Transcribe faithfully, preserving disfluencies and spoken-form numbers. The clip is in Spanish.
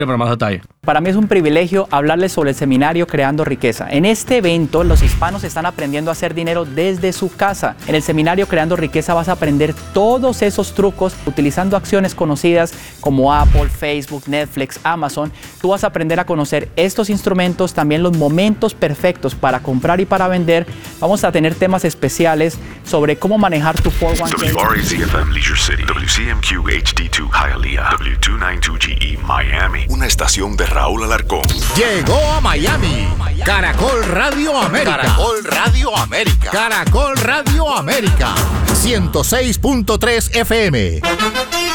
Para más detalle. Para mí es un privilegio hablarles sobre el seminario Creando Riqueza. En este evento, los hispanos están aprendiendo a hacer dinero desde su casa. En el seminario Creando Riqueza vas a aprender todos esos trucos utilizando acciones conocidas como Apple, Facebook, Netflix, Amazon. Tú vas a aprender a conocer estos instrumentos, también los momentos perfectos para comprar y para vender. Vamos a tener temas especiales sobre cómo manejar tu cuatro uno k. W R A Z F M Leisure City, W C M Q H D dos Hialeah, W dos noventa y dos G E Miami. Una estación de Raúl Alarcón. Llegó a Miami. Caracol Radio América. Caracol Radio América. Caracol Radio América. ciento seis punto tres F M.